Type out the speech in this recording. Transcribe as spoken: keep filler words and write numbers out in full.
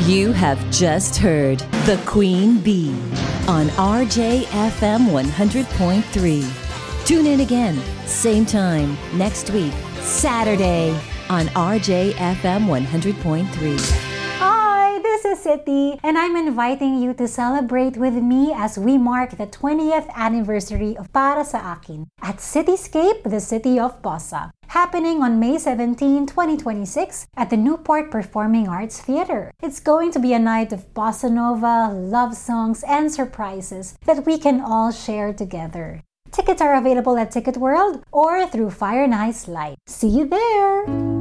You have just heard The Queen Bee on R J F M one hundred point three. Tune in again, same time, next week, Saturday, on R J F M one hundred point three. Hi, this is City, and I'm inviting you to celebrate with me as we mark the twentieth anniversary of Para Sa Akin at Cityscape, the City of Bossa, happening on May seventeenth, twenty twenty-six at the Newport Performing Arts Theater. It's going to be a night of bossa nova, love songs, and surprises that we can all share together. Tickets are available at Ticket World or through Fire and Ice Light. See you there!